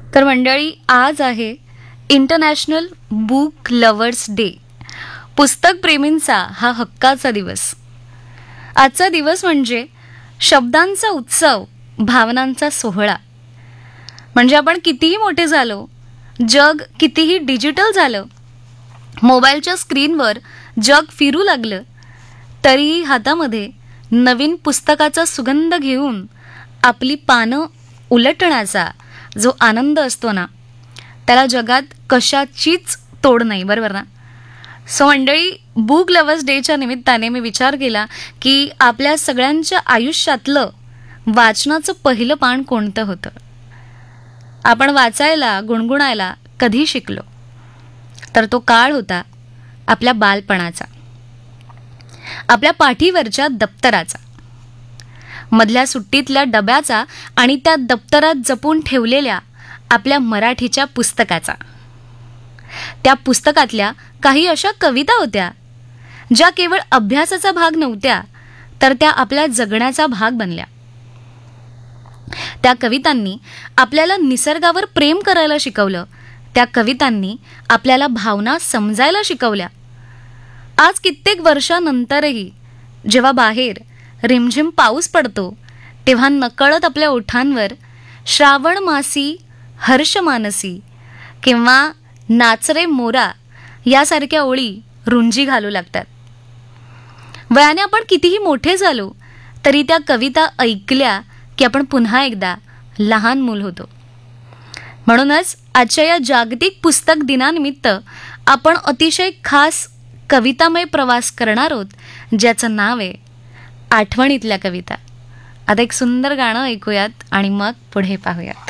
तर मंडळी, आज आहे इंटरनॅशनल बुक लव्हर्स डे. पुस्तक प्रेमींचा हा हक्काचा दिवस. आजचा दिवस म्हणजे शब्दांचा उत्सव, भावनांचा सोहळा. म्हणजे आपण कितीही मोठे झालो, जग कितीही डिजिटल झालं, मोबाईलच्या स्क्रीनवर जग फिरू लागलं, तरीही हातामध्ये नवीन पुस्तकाचा सुगंध घेऊन आपली पानं उलटण्याचा जो आनंद असतो ना, त्याला जगात कशाचीच तोड नाही, बरोबर ना? सो मंडळी, बुक लव्हर्स डेच्या निमित्ताने मी विचार केला की आपल्या सगळ्यांच्या आयुष्यातलं वाचनाचं पहिलं पान कोणतं होतं. आपण वाचायला, गुणगुणायला कधी शिकलो? तर तो काळ होता आपल्या बालपणाचा, आपल्या पाठीवरच्या दप्तराचा, मधल्या सुट्टीतल्या डब्याचा आणि त्या दप्तरात जपून ठेवलेल्या आपल्या मराठीच्या पुस्तकाचा. त्या पुस्तकातल्या काही अशा कविता होत्या ज्या केवळ अभ्यासाचा भाग नव्हत्या, तर त्या आपल्या जगण्याचा भाग बनल्या. त्या कवितांनी आपल्याला निसर्गावर प्रेम करायला शिकवलं. त्या कवितांनी आपल्याला भावना समजायला शिकवल्या. आज कित्येक वर्षानंतरही जेव्हा बाहेर रिमझिम पाऊस पडतो, तेव्हा नकळत आपल्या ओठांवर श्रावण मासी हर्ष मानसी किंवा नाच रे मोरा यासारख्या ओळी रुंजी घालू लागतात. वयाने आपण कितीही मोठे झालो, तरी त्या कविता ऐकल्या की आपण पुन्हा एकदा लहान मूल होतो. म्हणूनच आजच्या या जागतिक पुस्तक दिनानिमित्त आपण अतिशय खास कवितामय प्रवास करणार आहोत, ज्याचं नाव आहे आठवणीतल्या कविता. आता एक सुंदर गाणं ऐकूयात आणि मग पुढे पाहूयात.